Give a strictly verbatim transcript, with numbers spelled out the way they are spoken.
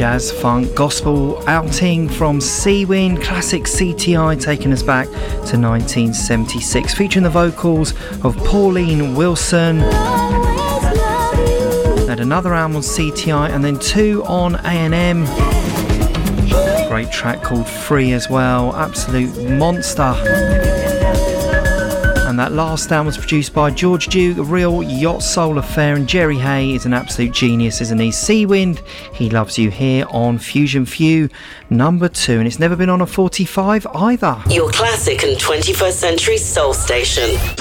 jazz, funk, gospel outing from Seawind, classic C T I taking us back to nineteen seventy-six, featuring the vocals of Pauline Wilson. Had another album on C T I and then two on A and M. Great track called Free as well, absolute monster. And that last album was produced by George Duke, a real yacht soul affair, and Jerry Hay is an absolute genius, isn't he? Seawind, He Loves You, here on Fusion Few number two, and it's never been on a forty-five either. Your classic and twenty-first century soul station.